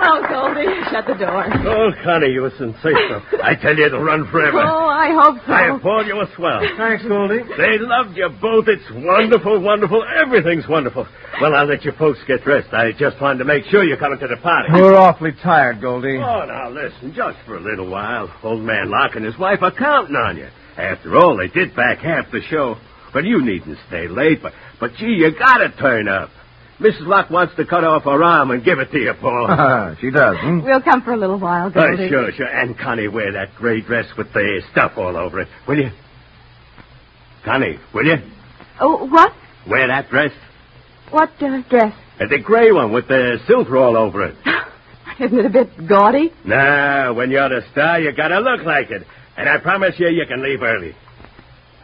now, Goldie. Shut the door. Oh, Connie, you were sensational. I tell you, it'll run forever. Oh, I hope so. Hi, Paul, you were swell. Thanks, Goldie. They loved you both. It's wonderful, wonderful. Everything's wonderful. Well, I'll let you folks get dressed. I just wanted to make sure you're coming to the party. We're awfully tired, Goldie. Oh, now, listen, just for a little while. Old man Locke and his wife are counting on you. After all, they did back half the show. But you needn't stay late. But gee, you gotta turn up. Mrs. Locke wants to cut off her arm and give it to you, Paul. She does, hmm? We'll come for a little while, Goldie. Sure. And Connie, wear that gray dress with the stuff all over it. Will you? Connie, will you? Oh, what? Wear that dress. What dress? The gray one with the silver all over it. Isn't it a bit gaudy? Nah, when you're the star, you gotta look like it. And I promise you can leave early.